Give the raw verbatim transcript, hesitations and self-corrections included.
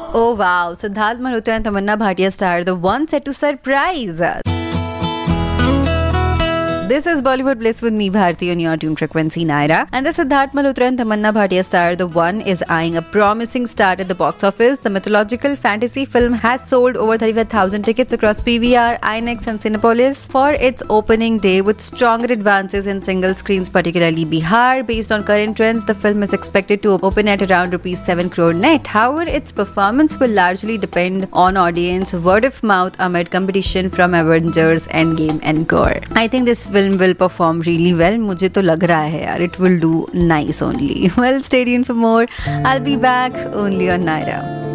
Oh wow, Siddharth Malhotra and Tamanna Bhatia star the one set to surprise us. This is Bollywood Bliss with me, Bharti, on your tune frequency, Naira. And the Siddharth Malhotra and Tamanna Bhatia star The One is eyeing a promising start at the box office. The mythological fantasy film has sold over thirty-five thousand tickets across P V R, INOX and Cinepolis for its opening day, with stronger advances in single screens, particularly Bihar. Based on current trends, the film is expected to open at around rupees seven crore net. However, its performance will largely depend on audience word of mouth amid competition from Avengers, Endgame and Gore. I think this film will perform really well. मुझे तो लग रहा है यार, it will do nice only. Well, stay tuned for more. I'll be back only on Naira.